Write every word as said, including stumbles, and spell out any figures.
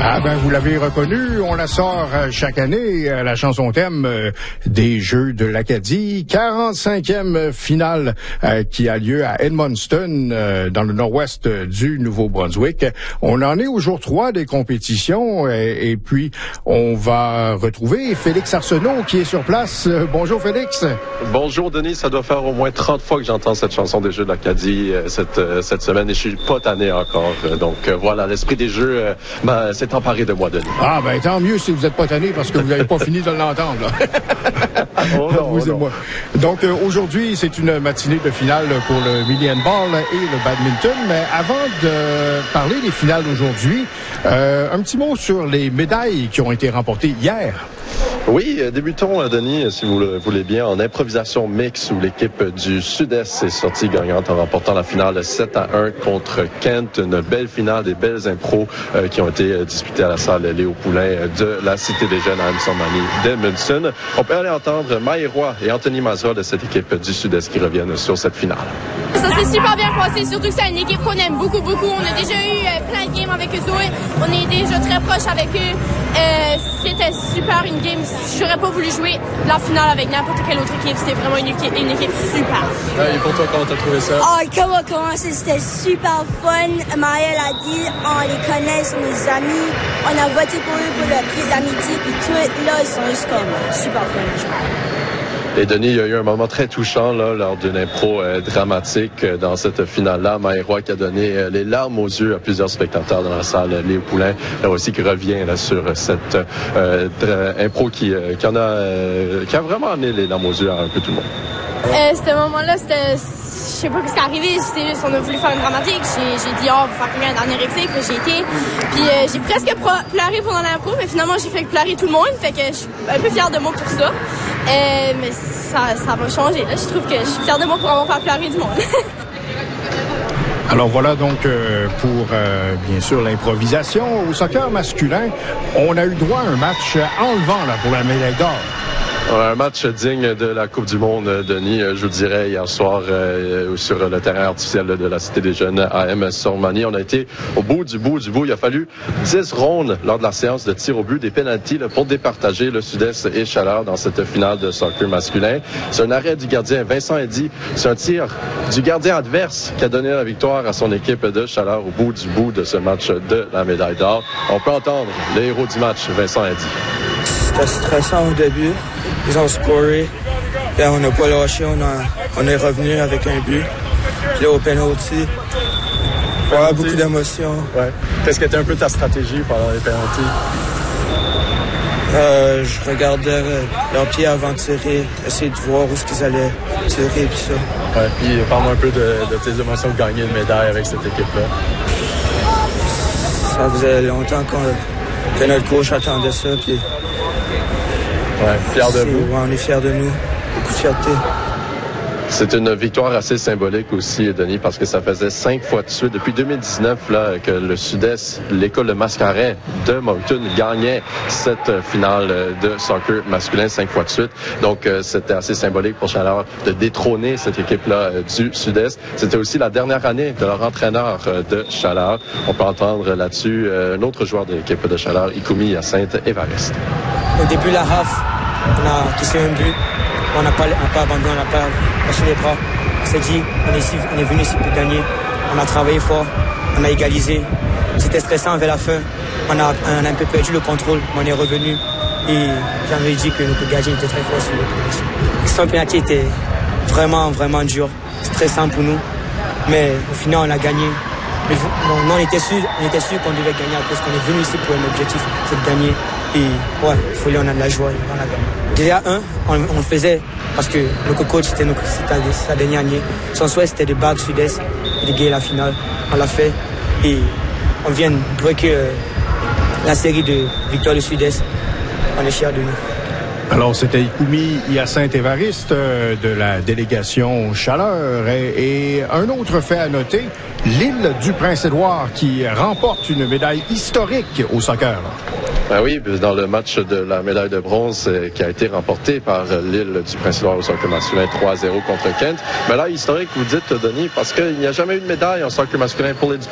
Ah ben, vous l'avez reconnu, on la sort chaque année, la chanson thème des Jeux de l'Acadie, quarante-cinquième finale euh, qui a lieu à Edmundston, euh, dans le nord-ouest du Nouveau-Brunswick. On en est au jour trois des compétitions et, et puis on va retrouver Félix Arsenault qui est sur place. Bonjour Félix. Bonjour Denis, ça doit faire au moins trente fois que j'entends cette chanson des Jeux de l'Acadie euh, cette, euh, cette semaine et je suis pas tanné encore. Donc euh, voilà, l'esprit des Jeux euh, ben, s'est emparé de moi, Denis. Ah ben tant mieux si vous n'êtes pas tanné parce que vous n'avez pas fini de l'entendre. oh non, vous oh et moi. Donc euh, aujourd'hui, c'est une matinée de finale pour le mini handball et le badminton. Mais avant de parler des finales d'aujourd'hui, euh, un petit mot sur les médailles qui ont été remportées hier. Oui, débutons, Denis, si vous le voulez bien, en improvisation mixte où l'équipe du Sud-Est est sortie gagnante en remportant la finale sept à un contre Kent. Une belle finale, des belles impros euh, qui ont été disputées à la salle Léo Poulain de la Cité des Jeunes à Amsormanie d'Edmundston. On peut aller entendre Maë Roy et Anthony Mazza de cette équipe du Sud-Est qui reviennent sur cette finale. Ça s'est super bien passé, surtout que c'est une équipe qu'on aime beaucoup, beaucoup. On a déjà eu euh, plein de games avec eux autres. On est déjà très proches avec eux. Euh, c'était super une game. J'aurais pas voulu jouer la finale avec n'importe quelle autre équipe. C'était vraiment une équipe, une équipe super. Ouais, et pour toi, comment t'as trouvé ça? Oh, comment commencer? C'était super fun. Marielle a dit, on les connaît, c'est mes amis. On a voté pour eux pour le prix d'amitié. Puis tout, là, ils sont juste comme super fun. Et Denis, il y a eu un moment très touchant là, lors d'une impro euh, dramatique euh, dans cette finale-là. Maë Roy qui a donné euh, les larmes aux yeux à plusieurs spectateurs dans la salle Léo Poulain, là aussi qui revient là, sur cette euh, dra- impro qui, euh, qui, en a, euh, qui a vraiment amené les larmes aux yeux à un peu tout le monde. Euh, ce moment-là, c'était... Je sais pas ce qui est arrivé, c'était juste on a voulu faire une dramatique. J'ai, j'ai dit, oh, on va faire un dernier extrait, puis j'ai été. Puis euh, j'ai presque pro- pleuré pendant l'impro, mais finalement, j'ai fait pleurer tout le monde. Fait que je suis un peu fière de moi pour ça. Euh, mais ça, ça va changer. Là. Je trouve que je suis fière de moi pour avoir fait pleurer du monde. Alors voilà donc euh, pour, euh, bien sûr, l'improvisation. Au soccer masculin, on a eu droit à un match enlevant là, pour la médaille d'or. Un match digne de la Coupe du Monde, Denis, je vous dirais, hier soir euh, sur le terrain artificiel de la Cité des Jeunes à Amsormanie. On a été au bout du bout du bout. Il a fallu dix rondes lors de la séance de tir au but, des pénaltys là, pour départager le Sud-Est et Chaleur dans cette finale de soccer masculin. C'est un arrêt du gardien Vincent Eddy. C'est un tir du gardien adverse qui a donné la victoire à son équipe de Chaleur au bout du bout de ce match de la médaille d'or. On peut entendre le héros du match, Vincent Eddy. C'était stressant au début. Ils ont scoré. Puis on n'a pas lâché. On, a, on est revenu avec un but. Puis là, au penalty. Ouais, beaucoup d'émotions. Ouais. Qu'est-ce qui était un peu ta stratégie pendant les penalties? Euh, je regardais euh, leurs pieds avant de tirer. Essayer de voir où est-ce qu'ils allaient tirer. Puis ça. Ouais, puis parle-moi un peu de, de tes émotions de gagner une médaille avec cette équipe-là. Ça faisait longtemps qu'on, que notre coach attendait ça. Puis ouais, fier de vous. Ouais, on est fiers de nous. Beaucoup de fierté. C'est une victoire assez symbolique aussi, Denis, parce que ça faisait cinq fois de suite, depuis deux mille dix-neuf, là, que le Sud-Est, l'école de Mascaret de Moncton, gagnait cette finale de soccer masculin cinq fois de suite. Donc, euh, c'était assez symbolique pour Chaleur de détrôner cette équipe-là euh, du Sud-Est. C'était aussi la dernière année de leur entraîneur euh, de Chaleur. On peut entendre là-dessus euh, un autre joueur de l'équipe de Chaleur, Ikumi Hyacinthe Évariste. Au début de la half, on a touché un but. On n'a pas, pas abandonné, on n'a pas lâché les bras. On s'est dit, on est, ici, on est venu ici pour gagner. On a travaillé fort, on a égalisé. C'était stressant vers la fin. On a, on a un peu perdu le contrôle, mais on est revenu. Et j'avais dit que notre gardien était très fort sur le penalty. Son penalty était vraiment, vraiment dur, stressant pour nous. Mais au final, on a gagné. Mais bon, on était sûr, on était sûr qu'on devait gagner à cause qu'on est venu ici pour un objectif, c'est de gagner. Et ouais, il faut on a de la joie, on a gagné. Déjà un, on, on le faisait parce que le coach c'était, notre, c'était sa dernière année. Son souhait c'était de battre Sud-Est et de gagner la finale. On l'a fait et on vient de breaker euh, la série de victoires du Sud-Est. On est fiers de nous. Alors, c'était Ikumi Hyacinthe Évariste euh, de la délégation Chaleur. Et, et un autre fait à noter, l'île du Prince-Édouard qui remporte une médaille historique au soccer. Ben oui, dans le match de la médaille de bronze euh, qui a été remporté par euh, l'île du Prince-Édouard au soccer masculin trois à zéro contre Kent. Mais là, historique, vous dites, Denis, parce qu'il n'y a jamais eu de médaille en soccer masculin pour l'île du